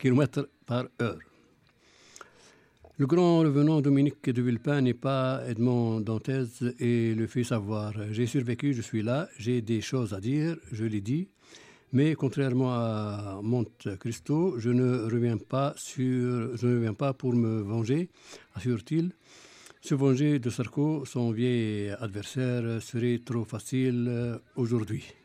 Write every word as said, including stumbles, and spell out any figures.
kilomètres par heure. Le grand revenant Dominique de Villepin n'est pas Edmond Dantès et le fait savoir. J'ai survécu, je suis là, j'ai des choses à dire, je l'ai dit. Mais contrairement à Monte Cristo, je ne reviens pas sur, je ne reviens pas pour me venger, assure-t-il. Se venger de Sarko, son vieil adversaire, serait trop facile aujourd'hui.